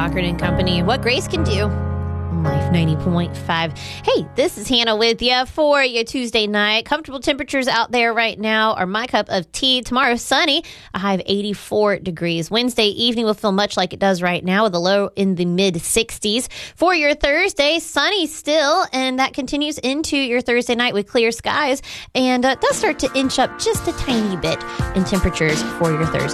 Cochran and Company. What Grace can do. Life 90.5. Hey, this is Hannah with you for your Tuesday night. Comfortable temperatures out there right now are my cup of tea. Tomorrow, sunny, a high of 84 degrees. Wednesday evening will feel much like it does right now with a low in the mid-60s. For your Thursday, sunny still, and that continues into your Thursday night with clear skies, and does start to inch up just a tiny bit in temperatures for your Thursday.